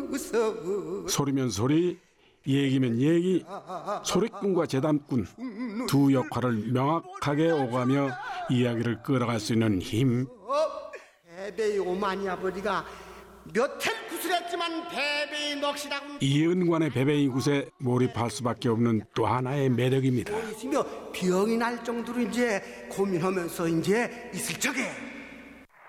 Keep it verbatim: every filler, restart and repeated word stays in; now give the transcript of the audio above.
소리면 소리, 얘기면 얘기, 소리꾼과 재담꾼 두 역할을 명확하게 오가며 이야기를 끌어갈 수 있는 힘. 베베의 오마니 아버지가 몇 해 구슬했지만 베베의 넋이라고. 이은관의 베베이 굿에 몰입할 수밖에 없는 또 하나의 매력입니다. 있으며 병이 날 정도로 이제 고민하면서 이제 있을 적에